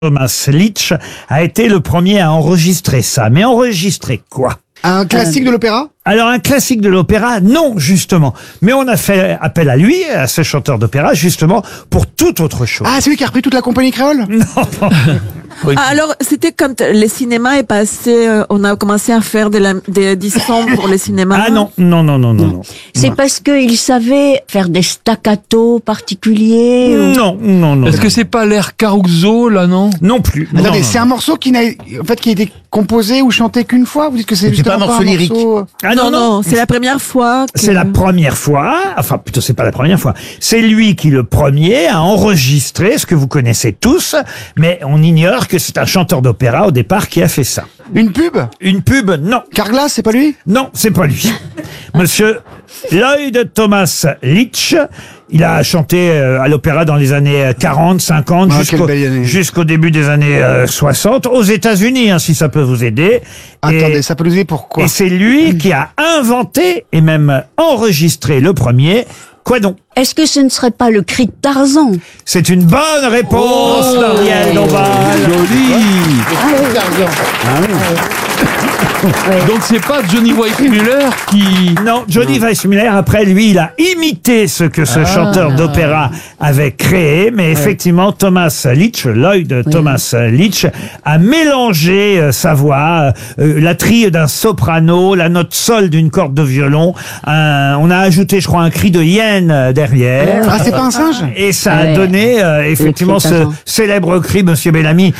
Thomas Litch a été le premier à enregistrer ça. Mais enregistrer quoi? Un classique de l'opéra? Alors un classique de l'opéra, non justement. Mais on a fait appel à lui, à ce chanteur d'opéra, justement pour toute autre chose. Ah, c'est lui qui a repris toute la compagnie créole? Non. Oui. Ah, alors, c'était quand le cinéma est passé, on a commencé à faire des sons pour le cinéma. Ah non. C'est parce qu'il savait faire des staccatos particuliers Non. Est-ce que c'est pas l'air Caruso, là, non? Non plus. Attendez, Non. c'est un morceau qui a été composé ou chanté qu'une fois? Vous dites que c'est justement pas un morceau lyrique. Ah non, c'est la première fois. C'est la première fois, enfin plutôt c'est pas la première fois, c'est lui qui le premier a enregistré ce que vous connaissez tous, mais on ignore que c'est un chanteur d'opéra au départ qui a fait ça. Une pub? Une pub, non. Carglass, c'est pas lui? Non, c'est pas lui. Monsieur Lloyd Thomas Litch, il a chanté à l'opéra dans les années 40, 50, jusqu'au début des années 60, aux États-Unis, hein, si ça peut vous aider. Attendez, ça peut nous aider pourquoi? Et c'est lui qui a inventé et même enregistré le premier. Quoi donc? Est-ce que ce ne serait pas le cri de Tarzan? C'est une bonne réponse d'Ariel Dombal. Donc c'est pas Johnny Weissmuller qui... Non, Johnny Weissmuller, après lui, il a imité ce que ce chanteur d'opéra avait créé, mais effectivement, Thomas Litch, Lloyd Thomas Litch, a mélangé sa voix, la trille d'un soprano, la note sol d'une corde de violon, on a ajouté, je crois, un cri de hyène derrière. Ah, c'est pas un singe? Et ça a donné, effectivement, ce célèbre cri, Monsieur Bellamy.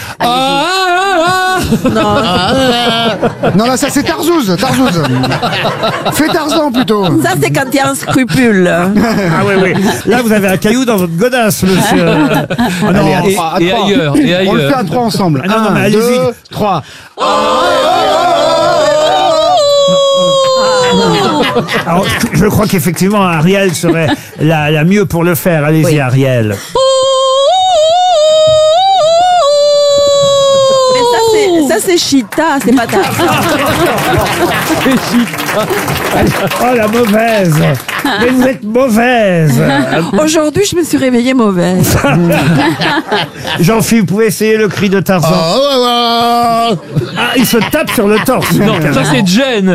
Non, là, ça c'est Tarzouz. Fais Tarzan plutôt. Ça, c'est quand il y a un scrupule. Ah oui. Là, vous avez un caillou dans votre godasse, monsieur. Ah, non, et ailleurs. On le fait à trois ensemble. Ah, non, mais 1, allez-y. 2, 3. Alors, je crois qu'effectivement, Ariel serait la mieux pour le faire. Allez-y, Ariel. Ça, c'est Chita, c'est pas Tarzan. Oh, la mauvaise. Mais vous êtes mauvaise. Aujourd'hui, je me suis réveillée mauvaise. Jean-Philippe, vous pouvez essayer le cri de Tarzan. Ah, il se tape sur le torse. Non, ça c'est Jen.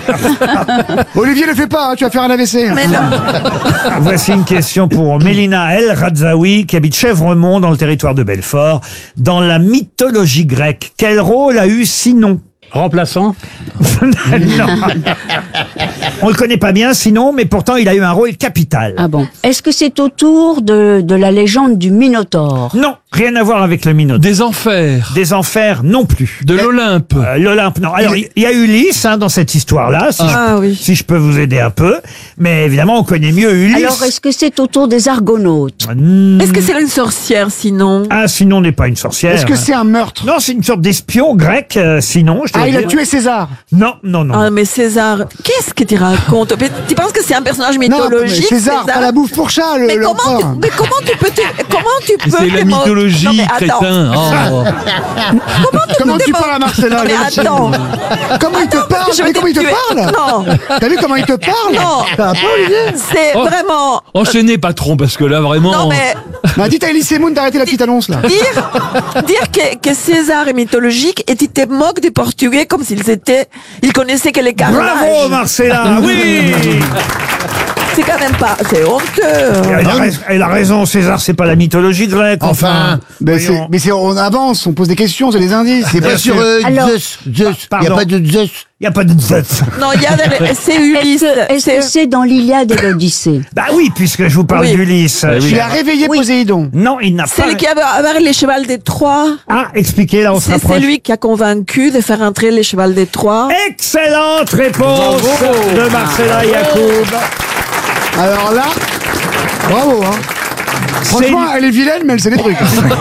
Olivier, le fais pas, hein, tu vas faire un AVC. Mais non. Voici une question pour Mélina El Radzaoui, qui habite Chèvremont, dans le territoire de Belfort. Dans la mythologie grecque, quel rôle a eu Sinon? Remplaçant? Non. On le connaît pas bien, Sinon, mais pourtant il a eu un rôle capital. Ah bon. Est-ce que c'est autour de la légende du Minotaure? Non, rien à voir avec le Minotaure. Des enfers. Des enfers non plus. De l'Olympe. L'Olympe, non. Alors, il y a Ulysse dans cette histoire-là, si je peux vous aider un peu. Mais évidemment, on connaît mieux Ulysse. Alors, est-ce que c'est autour des Argonautes? Est-ce que c'est une sorcière, Sinon? Ah, Sinon n'est pas une sorcière. Est-ce que c'est un meurtre? Non, c'est une sorte d'espion grec, Sinon. Il a tué César? Non. Ah, mais César, qu'est-ce que tu racontes? Tu penses que c'est un personnage mythologique? Non, César, pas la bouffe pour chat, mais comment tu peux C'est la mythologie, crétin. Comment tu parles à Marcella? Mais attends. Comment il te parle? Mais comment il te parle? Non. T'as vu comment il te parle? Non. T'as pas, Olivier? C'est vraiment... Enchaînez, patron, parce que là, vraiment... Non, mais... Bah, dites à Elie Semoun d'arrêter la petite annonce, là. Dire que César est mythologique et tu te moques des Portugais comme ils connaissaient que les carnages. Bravo, Marcella, oui. C'est quand même pas... C'est honteux. Elle a raison, César, c'est pas la mythologie grecque. Enfin. Mais on avance, on pose des questions, c'est des indices. C'est pas sur Alors- Zeus. Il n'y Pardon. a pas de Zeus. Il n'y a pas de Zeus. Non, c'est Ulysse. Est-ce que c'est dans l'Iliade et l'Odyssée? Bah oui, puisque je vous parle Oui. d'Ulysse. Tu l'as réveillé, Poséidon. Non, il n'a pas... C'est lui qui avait les chevals des Troies. Ah, expliquez, là, on se C'est rapproche. lui qui a convaincu de faire entrer les chevals des Troies. Excellente réponse de Marcella Yacoub. Alors là, bravo, hein. Franchement, elle est vilaine, mais elle sait des trucs.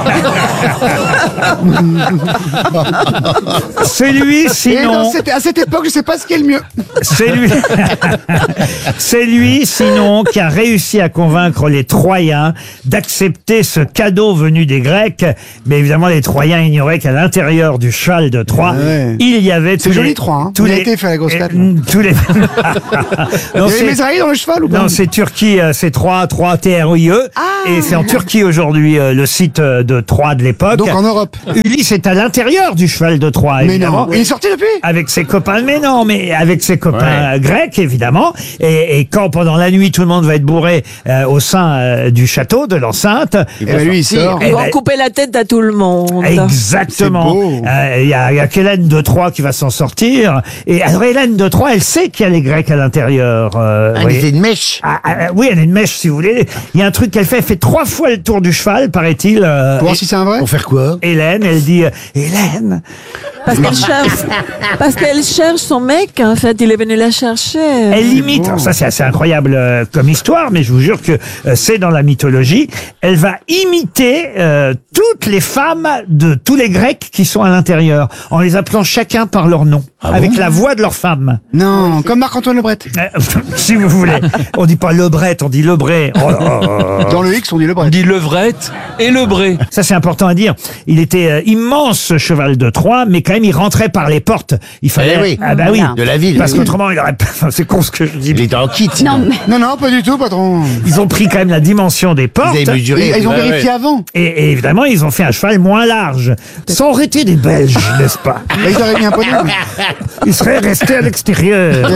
C'est lui, Et Sinon. à cette époque, je sais pas ce qui est le mieux. C'est lui. C'est lui, Sinon, qui a réussi à convaincre les Troyens d'accepter ce cadeau venu des Grecs. Mais évidemment, les Troyens ignoraient qu'à l'intérieur du cheval de Troie, il y avait C'est joli, Troie, hein. Il a été fait à la grosse tête, là. tous les. Il y avait Mesraï dans le cheval ou pas? Non, c'est Turquie, c'est Troie, Troie, T-R-I-E. Ah. Et c'est en Turquie aujourd'hui, le site de Troie de l'époque. Donc en Europe. Ulysse est à l'intérieur du cheval de Troie, Mais évidemment. non, il est sorti depuis. Avec ses copains, mais non, mais avec ses copains grecs, évidemment. Et quand pendant la nuit, tout le monde va être bourré au sein du château, de l'enceinte. Et ben lui, il sort. Ils vont couper la tête à tout le monde. Exactement. C'est beau. Il y a qu'Hélène de Troie qui va s'en sortir. Et alors Hélène de Troie, elle sait qu'il y a les Grecs à l'intérieur. C'est une mèche. Oui, elle a une mèche, si vous voulez. Il y a un truc qu'elle fait. Elle fait 3 fois le tour du cheval, paraît-il. Pour voir si c'est un vrai. Pour faire quoi? Hélène, elle dit Hélène. Parce qu'elle cherche son mec, en fait. Il est venu la chercher. Elle imite. Alors ça, c'est assez incroyable comme histoire, mais je vous jure que c'est dans la mythologie. Elle va imiter toutes les femmes de tous les Grecs qui sont à l'intérieur, en les appelant chacun par leur nom, avec la voix de leur femme. Non, comme Marc-Antoine Lebret. Si vous voulez. On dit pas Lebret, on dit Lebret. Oh là là. Dans le X, on dit On Lebret. dit levrette et lebré. Ça, c'est important à dire. Il était immense, ce cheval de Troie, mais quand même, il rentrait par les portes. Il fallait... Eh oui. Ah bah oui. De la ville. Parce qu'autrement, il aurait... C'est con ce que je dis. Il était en kit. Non, mais Non, pas du tout, patron. Ils ont pris quand même la dimension des portes. Ils avaient mesuré. Ils ont vérifié avant. Et évidemment, ils ont fait un cheval moins large. Ça aurait été des Belges, n'est-ce pas? Bah, ils auraient mis un poney. Ils seraient restés à l'extérieur.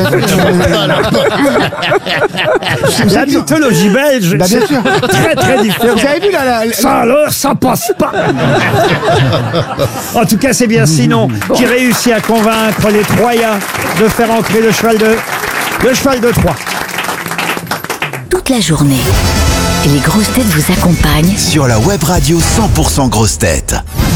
La mythologie belge, Bah, bien c'est sûr. très très différent. Vous avez vu là, Ça alors, ça passe pas. En tout cas, c'est bien Sinon qui réussit à convaincre les Troyens de faire ancrer le cheval de Troie. Toute la journée, les grosses têtes vous accompagnent Sur la web radio 100% grosses têtes.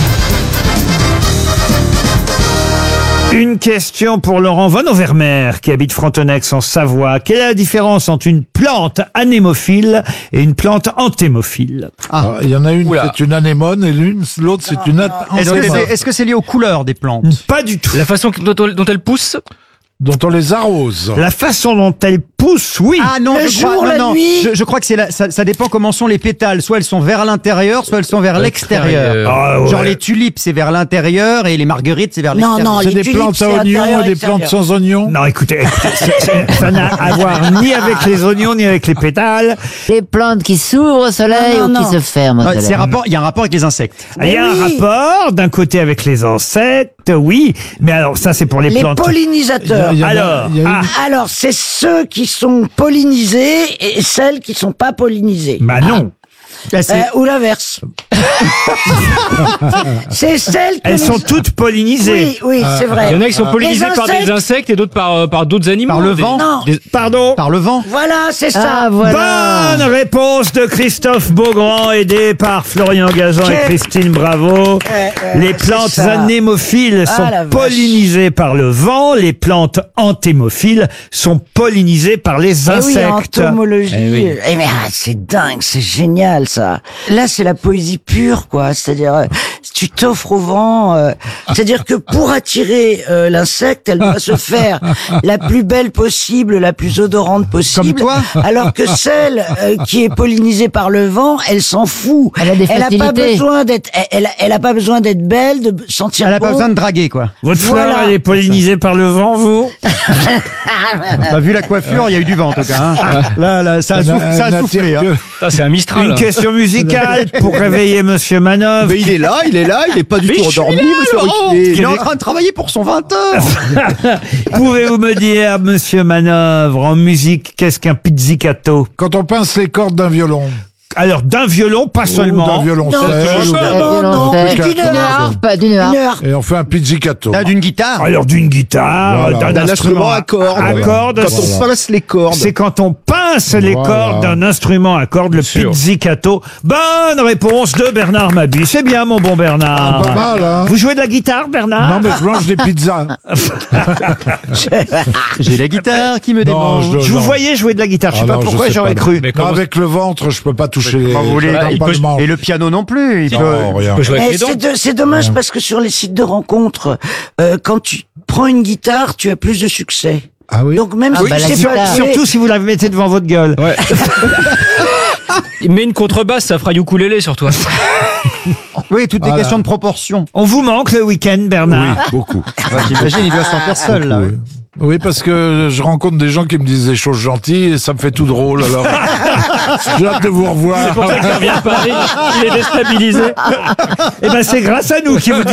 Une question pour Laurent Von Overmer qui habite Frontenex en Savoie. Quelle est la différence entre une plante anémophile et une plante antémophile? Il y en a une, Oula. c'est une anémone et l'autre, c'est une anémone. Est-ce que c'est lié aux couleurs des plantes? Pas du tout. La façon dont elle pousse. Dont on les arrose. La façon dont elle pousse, oui. Ah non, Le je crois, jour, la non, non. nuit. Je crois que ça dépend comment sont les pétales. Soit elles sont vers l'intérieur, soit elles sont vers l'extérieur. Ah ouais. Genre les tulipes, c'est vers l'intérieur et les marguerites, c'est vers Non, l'extérieur. non, C'est les des tulipes, plantes c'est à oignons intérieur et des extérieur. plantes sans oignons. Non, écoutez, ça n'a à voir ni avec les oignons, ni avec les pétales. Les plantes qui s'ouvrent au soleil Non, non, ou qui non. se ferment au Ouais, soleil. il y a un rapport avec les insectes. Il y a un oui. rapport d'un côté avec les insectes, oui, mais alors ça c'est pour les Les plantes. pollinisateurs. Il y en a- Alors, il y a une- Alors, c'est ceux qui sont pollinisés et celles qui sont pas pollinisées. Bah non, Ou l'inverse. C'est celles qui... elles sont toutes pollinisées. Oui, c'est vrai. Il y en a qui sont pollinisés Les par des insectes et d'autres par d'autres animaux. Par le vent. Non. Pardon. Par le vent. Voilà, c'est ça. Ah, voilà. Bonne réponse de Christophe Beaugrand, aidé par Florian Gazan et Christine Bravo. Les plantes c'est ça. anémophiles Ah, sont la vache. pollinisées par le vent, les plantes antémophiles sont pollinisées par les Eh oui, en insectes. entomologie. Eh oui. Eh mais c'est dingue, c'est génial ça. Là, c'est la poésie pure, quoi. C'est-à-dire, tu t'offres au vent. C'est-à-dire que pour attirer l'insecte, elle doit se faire la plus belle possible, la plus odorante possible. Comme toi. Alors que celle qui est pollinisée par le vent, elle s'en fout. Elle a des pas facilités. besoin d'être. Elle a pas besoin d'être belle, de sentir Elle a bon. pas besoin de draguer, quoi. Votre fleur, Voilà. elle est pollinisée par le vent, vous? Bah, vu la coiffure, il y a eu du vent, en tout cas. Hein. Là, ça a soufflé. Hein. Ça, c'est un Mistral. Une question musicale pour réveiller Monsieur Manœuvre. Mais il est là, il est pas du tout endormi, monsieur Il est en train de travailler pour son 20h. Pouvez-vous me dire, Monsieur Manœuvre, en musique, qu'est-ce qu'un pizzicato? Quand on pince les cordes d'un violon. Alors, d'un violon, pas Ou seulement. d'un violoncelle. non, D'une d'une harpe. D'une harpe. Et on fait un pizzicato. D'une guitare. Alors, d'une guitare, Voilà. d'un instrument à cordes. pince les cordes. C'est quand on pince les Voilà. cordes d'un instrument à cordes, le sûr. pizzicato. Bonne réponse de Bernard Mabie. C'est bien, mon bon Bernard. Pas mal, hein. Vous jouez de la guitare, Bernard? Non, mais je mange des pizzas. J'ai la guitare qui me Non, démange. Je vous non. voyais jouer de la guitare. Je sais Ah pas non, je pourquoi sais j'aurais pas. cru. Mais Non, comment avec le ventre, je peux pas toucher les... Vous voulez, non, il pas peut- le manche. Et le piano non plus. Non, rien. peut jouer avec les dents. C'est dommage parce que sur les sites de rencontres, quand tu prends une guitare, tu as plus de succès. Ah oui. Donc même si bah, la tu sais pas guitare. jouer, Surtout si vous la mettez devant votre gueule. Ouais. Mais une contrebasse, ça fera ukulélé sur toi. Oui, toutes des Voilà. questions de proportion. On vous manque le week-end, Bernard. Oui, beaucoup. J'imagine, il doit se sentir seul, là. Oui. Oui, parce que je rencontre des gens qui me disent des choses gentilles et ça me fait tout drôle. Alors, j'ai hâte de vous revoir. C'est pour ça qu'il revient à Paris. Il est déstabilisé. Eh ben, c'est grâce à nous qui vous